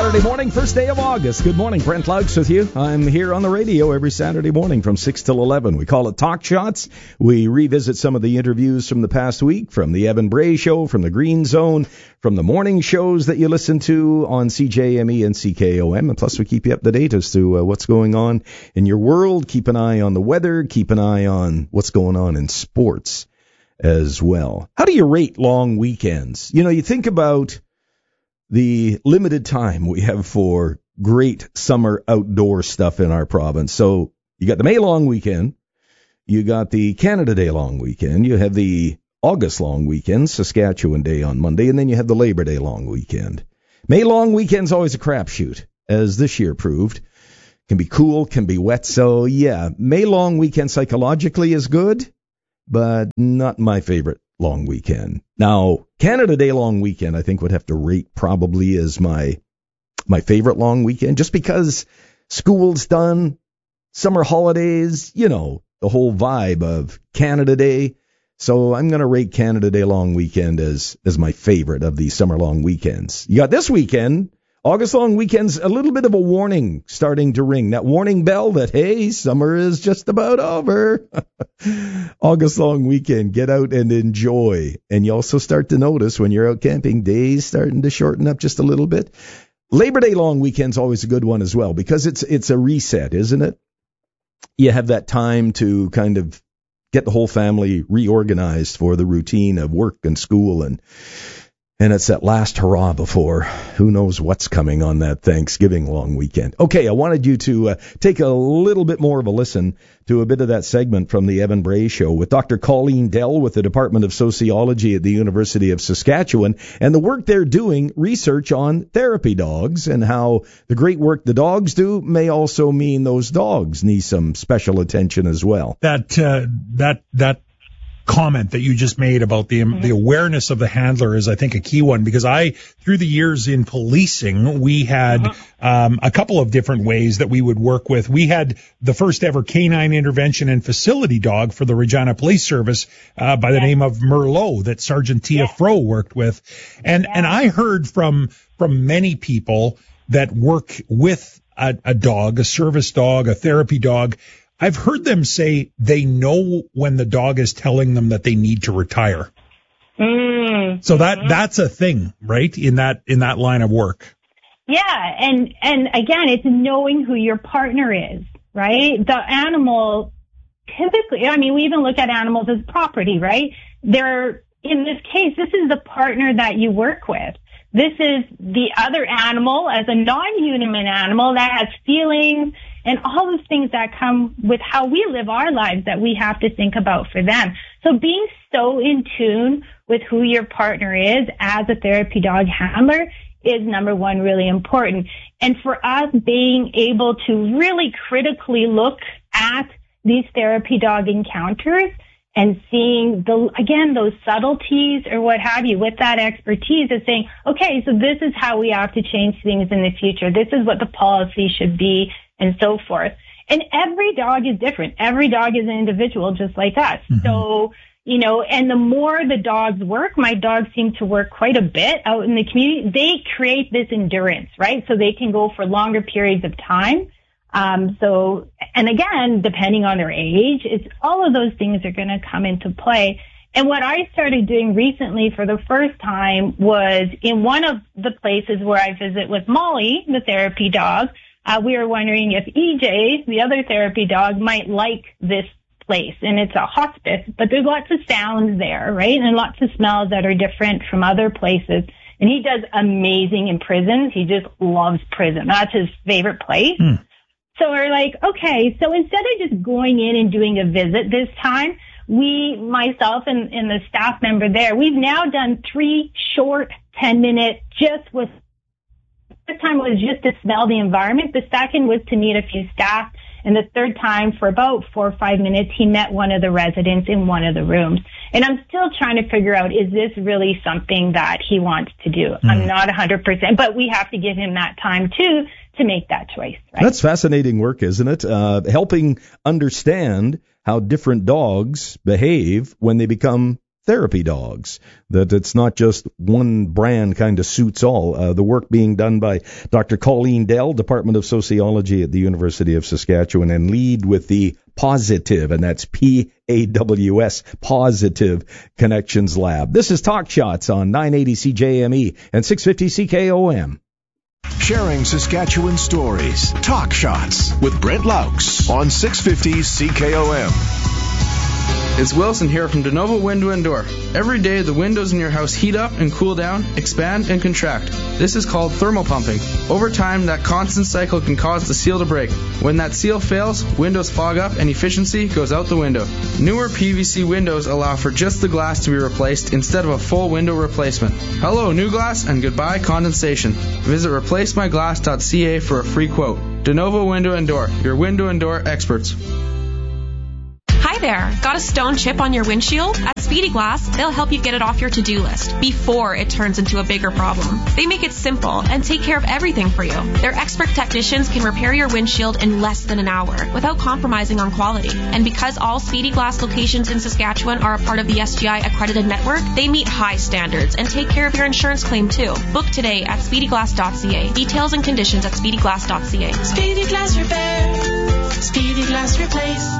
Saturday morning, first day of August. Good morning, Brent Laux with you. I'm here on the radio every Saturday morning from 6 till 11. We call it Talk Shots. We revisit some of the interviews from the past week, from the Evan Bray Show, from the Green Zone, from the morning shows that you listen to on CJME and CKOM. And plus, we keep you up to date as to what's going on in your world. Keep an eye on the weather. Keep an eye on what's going on in sports as well. How do you rate long weekends? You know, you think about the limited time we have for great summer outdoor stuff in our province. So you got the May long weekend, you got the Canada Day long weekend, you have the August long weekend, Saskatchewan Day on Monday, and then you have the Labor Day long weekend. May long weekend's always a crapshoot, as this year proved. Can be cool, can be wet. So yeah, May long weekend psychologically is good, but not my favorite long weekend. Now, Canada Day long weekend, I think would have to rate probably as my favorite long weekend, just because school's done, summer holidays, you know, the whole vibe of Canada Day. So I'm going to rate Canada Day long weekend as my favorite of the summer long weekends. You got this weekend, August long weekend's a little bit of a warning starting to ring. That warning bell that, hey, summer is just about over. August long weekend, get out and enjoy. And you also start to notice when you're out camping, days starting to shorten up just a little bit. Labor Day long weekend's always a good one as well, because it's a reset, isn't it? You have that time to kind of get the whole family reorganized for the routine of work and school, and it's that last hurrah before who knows what's coming on that Thanksgiving long weekend. Okay, I wanted you to take a little bit more of a listen to a bit of that segment from the Evan Bray Show with Dr. Colleen Dell with the Department of Sociology at the University of Saskatchewan, and the work they're doing, research on therapy dogs, and how the great work the dogs do may also mean those dogs need some special attention as well. That comment that you just made about the awareness of the handler is, I think, a key one, because through the years in policing, we had a couple of different ways that we would work with. We had the first ever canine intervention and facility dog for the Regina Police Service by the name of Merlot that Sergeant Tia Fro worked with. And I heard from many people that work with a dog, a service dog, a therapy dog, I've heard them say they know when the dog is telling them that they need to retire. So that's a thing, right? In that line of work. Yeah. And again, it's knowing who your partner is, right? The animal typically, I mean, we even look at animals as property, right? In this case, this is the partner that you work with. This is the other animal as a non-human animal that has feelings and all those things that come with how we live our lives that we have to think about for them. So being so in tune with who your partner is as a therapy dog handler is, number one, really important. And for us, being able to really critically look at these therapy dog encounters and seeing those subtleties or what have you with that expertise is saying, okay, so this is how we have to change things in the future. This is what the policy should be, and so forth. And every dog is different. Every dog is an individual just like us. Mm-hmm. So, and the more the dogs work, my dogs seem to work quite a bit out in the community. They create this endurance, right? So they can go for longer periods of time. And again, depending on their age, all of those things are going to come into play. And what I started doing recently for the first time was in one of the places where I visit with Molly, the therapy dog, we were wondering if EJ, the other therapy dog, might like this place. And it's a hospice, but there's lots of sounds there, right? And lots of smells that are different from other places. And he does amazing in prisons. He just loves prison. That's his favorite place. So we're like, okay, so instead of just going in and doing a visit this time, myself and the staff member there, we've now done 3 short 10-minute this time was just to smell the environment. The second was to meet a few staff. And the third time, for about 4 or 5 minutes, he met one of the residents in one of the rooms. And I'm still trying to figure out, is this really something that he wants to do? I'm not 100%, but we have to give him that time too to make that choice. Right? That's fascinating work, isn't it? Helping understand how different dogs behave when they become therapy dogs, that it's not just one brand kind of suits all. The work being done by Dr. Colleen Dell, Department of Sociology at the University of Saskatchewan, and lead with the Positive, and that's PAWS, Positive Connections Lab. This is Talk Shots on 980 CJME and 650 CKOM. Sharing Saskatchewan stories. Talk Shots with Brent Laux on 650 CKOM. It's Wilson here from De Novo Window and Door. Every day the windows in your house heat up and cool down, expand and contract. This is called thermal pumping. Over time, that constant cycle can cause the seal to break. When that seal fails, windows fog up and efficiency goes out the window. Newer PVC windows allow for just the glass to be replaced instead of a full window replacement. Hello, new glass, and goodbye condensation. Visit replacemyglass.ca for a free quote. De Novo Window and Door, your window and door experts. Hi there. Got a stone chip on your windshield? At Speedy Glass, they'll help you get it off your to-do list before it turns into a bigger problem. They make it simple and take care of everything for you. Their expert technicians can repair your windshield in less than an hour without compromising on quality. And because all Speedy Glass locations in Saskatchewan are a part of the SGI accredited network, they meet high standards and take care of your insurance claim too. Book today at speedyglass.ca. Details and conditions at speedyglass.ca. Speedy Glass Repair. Speedy Glass Replace.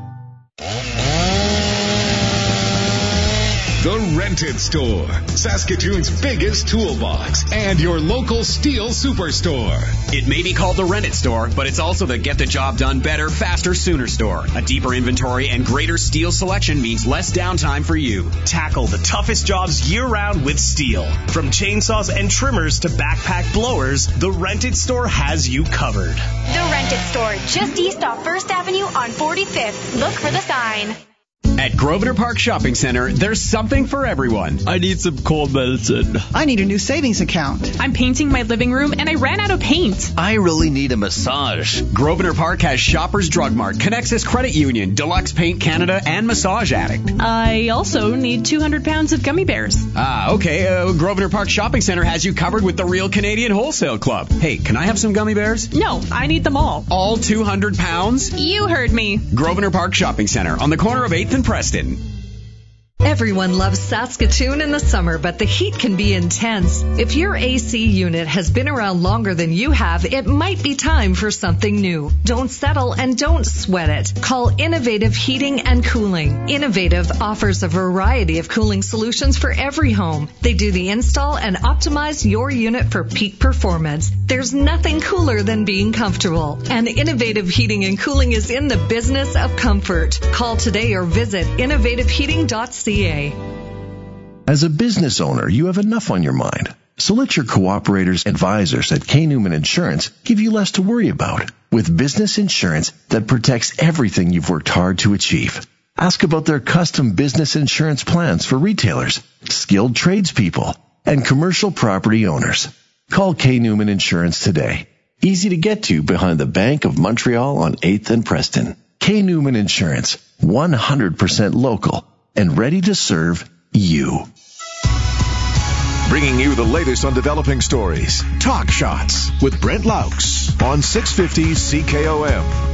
The Rented Store, Saskatoon's biggest toolbox and your local steel superstore. It may be called the Rented Store, but it's also the Get the Job Done Better, Faster, Sooner store. A deeper inventory and greater steel selection means less downtime for you. Tackle the toughest jobs year-round with steel. From chainsaws and trimmers to backpack blowers, the Rented Store has you covered. The Rented Store, just east off 1st Avenue on 45th. Look for the sign. At Grosvenor Park Shopping Center, there's something for everyone. I need some cold medicine. I need a new savings account. I'm painting my living room and I ran out of paint. I really need a massage. Grosvenor Park has Shoppers Drug Mart, Connexus Credit Union, Deluxe Paint Canada, and Massage Addict. I also need 200 pounds of gummy bears. Okay. Grosvenor Park Shopping Center has you covered with the Real Canadian Wholesale Club. Hey, can I have some gummy bears? No, I need them all. All 200 pounds? You heard me. Grosvenor Park Shopping Center on the corner of 8th and Preston. Everyone loves Saskatoon in the summer, but the heat can be intense. If your AC unit has been around longer than you have, it might be time for something new. Don't settle and don't sweat it. Call Innovative Heating and Cooling. Innovative offers a variety of cooling solutions for every home. They do the install and optimize your unit for peak performance. There's nothing cooler than being comfortable. And Innovative Heating and Cooling is in the business of comfort. Call today or visit innovativeheating.ca. As a business owner, you have enough on your mind. So let your cooperators advisors at K. Newman Insurance give you less to worry about with business insurance that protects everything you've worked hard to achieve. Ask about their custom business insurance plans for retailers, skilled tradespeople, and commercial property owners. Call K. Newman Insurance today. Easy to get to behind the Bank of Montreal on 8th and Preston. K. Newman Insurance, 100% local and ready to serve you. Bringing you the latest on developing stories. Talk Shots with Brent Laux on 650 CKOM.